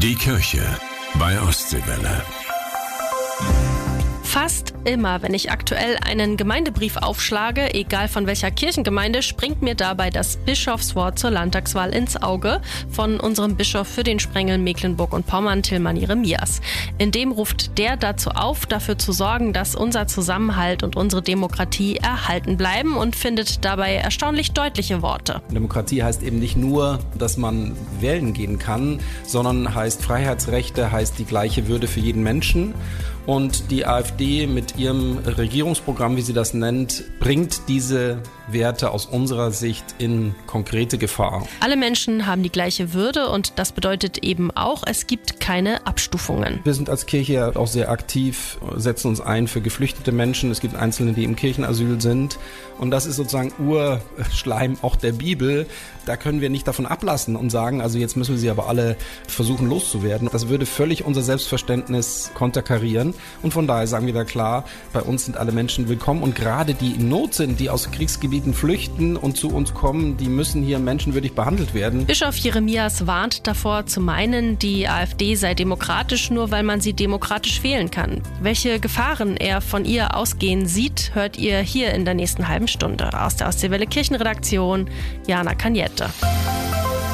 Die Kirche bei Ostseewelle. Fast immer, wenn ich aktuell einen Gemeindebrief aufschlage, egal von welcher Kirchengemeinde, springt mir dabei das Bischofswort zur Landtagswahl ins Auge von unserem Bischof für den Sprengel Mecklenburg und Pommern, Tilman Jeremias. In dem ruft der dazu auf, dafür zu sorgen, dass unser Zusammenhalt und unsere Demokratie erhalten bleiben, und findet dabei erstaunlich deutliche Worte. Demokratie heißt eben nicht nur, dass man wählen gehen kann, sondern heißt Freiheitsrechte, heißt die gleiche Würde für jeden Menschen. Und die AfD mit ihrem Regierungsprogramm, wie sie das nennt, bringt diese Werte aus unserer Sicht in konkrete Gefahr. Alle Menschen haben die gleiche Würde, und das bedeutet eben auch, es gibt keine Abstufungen. Wir sind als Kirche ja auch sehr aktiv, setzen uns ein für geflüchtete Menschen. Es gibt Einzelne, die im Kirchenasyl sind. Und das ist sozusagen Urschleim auch der Bibel. Da können wir nicht davon ablassen und sagen, also jetzt müssen wir sie aber alle versuchen loszuwerden. Das würde völlig unser Selbstverständnis konterkarieren. Und von daher sagen wir da klar, bei uns sind alle Menschen willkommen. Und gerade die in Not sind, die aus Kriegsgebieten flüchten und zu uns kommen, die müssen hier menschenwürdig behandelt werden. Bischof Jeremias warnt davor, zu meinen, die AfD sei demokratisch, nur weil man sie demokratisch wählen kann. Welche Gefahren er von ihr ausgehen sieht, hört ihr hier in der nächsten halben Stunde. Aus der Ostseewelle Kirchenredaktion, Jana Cagnette.